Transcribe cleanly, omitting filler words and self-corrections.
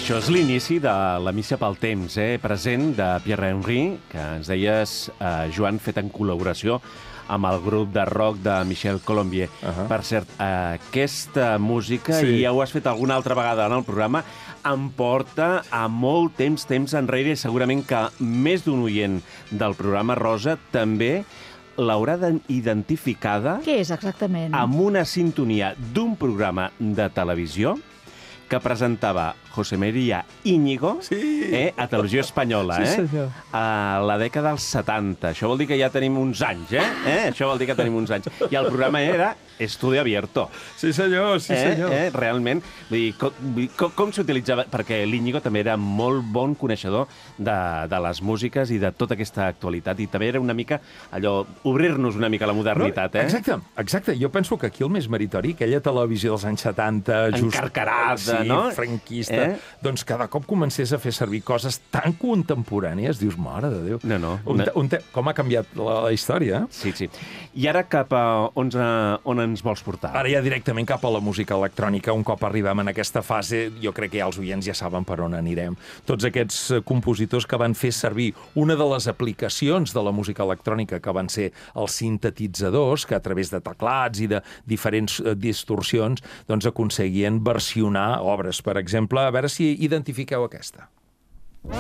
Això és l'inici de la Missa pel Temps, present de Pierre Henry, que ens deies, Joan, fet en col·laboració amb el grup de rock de Michel Colombier. Per cert, aquesta música, i ja ho has fet alguna altra vegada en el programa, em porta a molt temps enrere, i segurament que més d'un oient del programa, Rosa, també l'haurà identificada... Què és exactament? Amb una sintonia d'un programa de televisió que presentava José María Íñigo a Televisió Espanyola, a la dècada dels 70. Això vol dir que ja tenim uns anys, Això vol dir que tenim uns anys. I el programa era Estudio Abierto. Sí, senyor, sí, senyor. Realment, com s'utilitzava... Perquè l'Íñigo també era molt bon coneixedor de les músiques i de tota aquesta actualitat, i també era una mica allò, obrir-nos una mica a la modernitat, Exacte. Jo penso que aquí el més meritori, aquella televisió dels anys 70... Encarcarada, no? Franquista. Doncs cada cop comencés a fer servir coses tan contemporànies, dius, mare de Déu. No. Com ha canviat la història? Sí. I ara cap a on ens vols portar? Ara ja directament cap a la música electrònica. Un cop arribem en aquesta fase, jo crec que ja els oients ja saben per on anirem. Tots aquests compositors que van fer servir una de les aplicacions de la música electrònica, que van ser els sintetitzadors, que a través de teclats i de diferents distorsions doncs aconseguien versionar obres. Per exemple, a veure si identifiqueu aquesta.